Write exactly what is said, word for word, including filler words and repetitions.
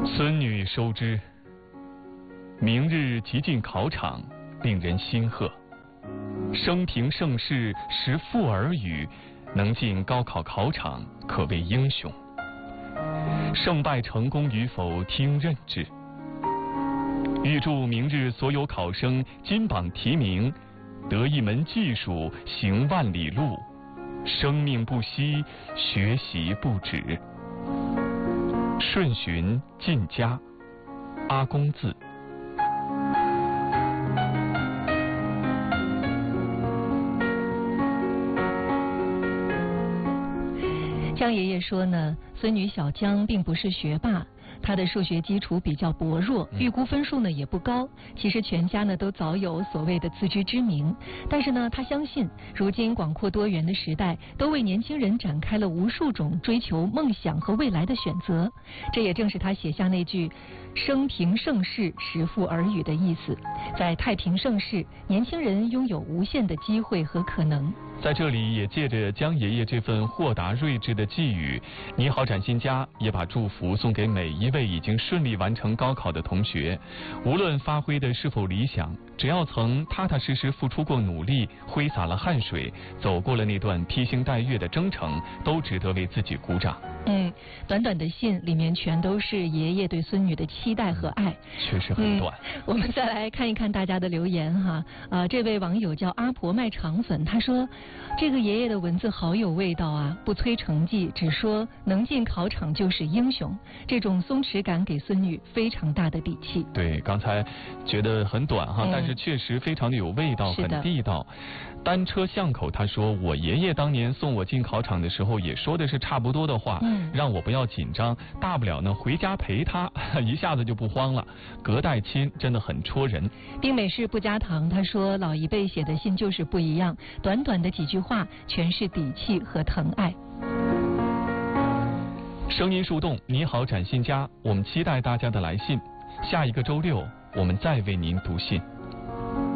孙女收之，明日即进考场，令人心贺。生平盛世，识富而语，能进高考考场，可谓英雄。胜败成功与否，听任之。预祝明日所有考生金榜题名，得一门技术，行万里路。生命不息，学习不止。顺循晋家，阿公字。 江爷爷说呢，孙女小江并不是学霸，她的数学基础比较薄弱，预估分数呢也不高。其实全家呢都早有所谓的自知之明，但是呢，她相信如今广阔多元的时代，都为年轻人展开了无数种追求梦想和未来的选择。这也正是她写下那句“生平盛世，识富而语”的意思。在太平盛世，年轻人拥有无限的机会和可能。 在这里也借着江爷爷这份豁达睿智的寄语，你好崭新家也把祝福送给每一位已经顺利完成高考的同学。无论发挥的是否理想，只要曾踏踏实实付出过努力，挥洒了汗水，走过了那段披星戴月的征程，都值得为自己鼓掌。 嗯，短短的信里面全都是爷爷对孙女的期待和爱， 确实很短。 嗯、我们再来看一看大家的留言哈。啊、呃，这位网友叫阿婆卖肠粉，他说这个爷爷的文字好有味道啊，不催成绩，只说能进考场就是英雄，这种松弛感给孙女非常大的底气。 对，刚才觉得很短哈、嗯，但是确实非常的有味道，很地道。单车巷口他说，我爷爷当年送我进考场的时候也说的是差不多的话，嗯、让我不要紧张，大不了呢回家陪他，一下子就不慌了。隔代亲真的很戳人。 冰美式不加糖他说，老一辈写的信就是不一样，短短的几句话全是底气和疼爱。 声音树洞，你好崭新家，我们期待大家的来信。下一个周六我们再为您读信。